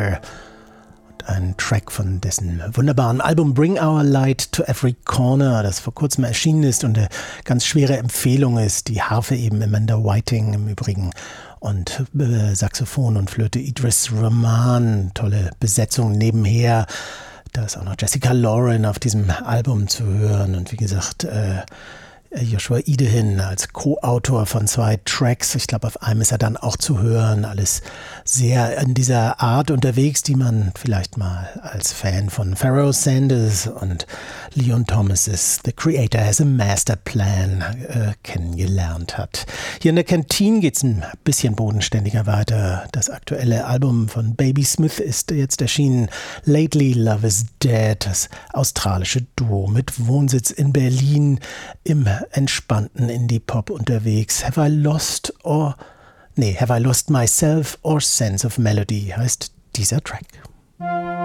Ein Track von dessen wunderbaren Album Bring Our Light to Every Corner, das vor kurzem erschienen ist und eine ganz schwere Empfehlung ist. Die Harfe eben Amanda Whiting im Übrigen und Saxophon und Flöte Idris Rahman. Tolle Besetzung nebenher. Da ist auch noch Jessica Lauren auf diesem Album zu hören und wie gesagt Joshua Idehin als Co-Autor von 2 Tracks. Ich glaube, auf einem ist er dann auch zu hören. Alles sehr in dieser Art unterwegs, die man vielleicht mal als Fan von Pharoah Sanders und Leon Thomas' The Creator Has a Master Plan kennengelernt hat. Hier in der Kantine geht es ein bisschen bodenständiger weiter. Das aktuelle Album von Baby Smith ist jetzt erschienen. Lately Love is Dead, das australische Duo mit Wohnsitz in Berlin im entspannten Indie-Pop unterwegs. Have I Lost Myself or Sense of Melody heißt dieser Track.